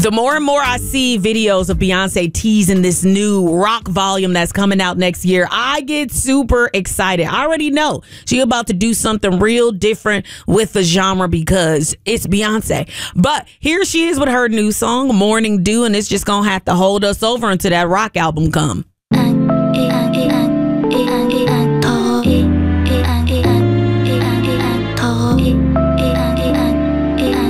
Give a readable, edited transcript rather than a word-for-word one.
The more and more I see videos of Beyonce teasing this new rock volume that's coming out next year, I get super excited. I already know she's about to do something real different with the genre because it's Beyonce. But here she is with her new song, Morning Dew, and it's just going to have to hold us over until that rock album come.